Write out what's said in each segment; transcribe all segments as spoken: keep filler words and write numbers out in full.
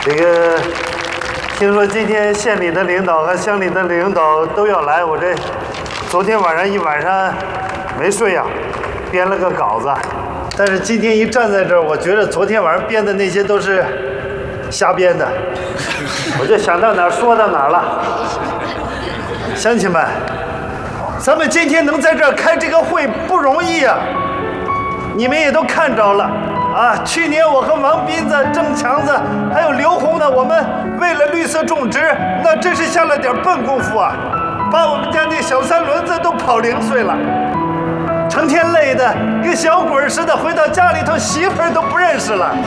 这个听说今天县里的领导和乡里的领导都要来，我这昨天晚上一晚上没睡呀、啊，编了个稿子。但是今天一站在这儿，我觉得昨天晚上编的那些都是瞎编的，我就想到哪儿说到哪儿了。乡亲们，咱们今天能在这儿开这个会不容易啊，你们也都看着了。啊，去年我和王斌子、郑强子还有刘红呢，我们为了绿色种植，那真是下了点笨功夫啊，把我们家那小三轮子都跑零碎了，成天累的跟小鬼似的，回到家里头媳妇儿都不认识了。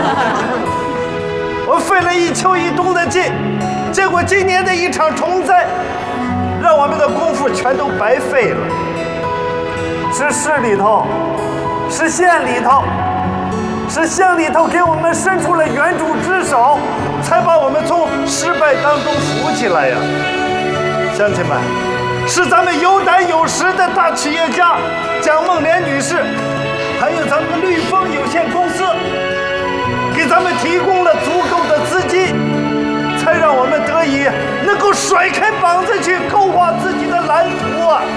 我费了一秋一冬的劲，结果今年的一场虫灾，让我们的功夫全都白费了。是市里头，是县里头。是乡里头给我们伸出了援助之手，才把我们从失败当中扶起来呀！乡亲们，是咱们有胆有识的大企业家蒋梦莲女士，还有咱们绿丰有限公司，给咱们提供了足够的资金，才让我们得以能够甩开膀子去勾画自己的蓝图啊！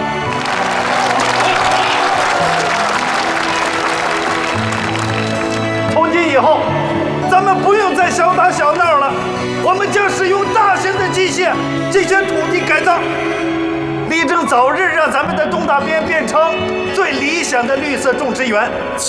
从今以后，咱们不用再小打小闹了，我们将使用大型的机械进行土地改造，力争早日让咱们的东大边变成最理想的绿色种植园。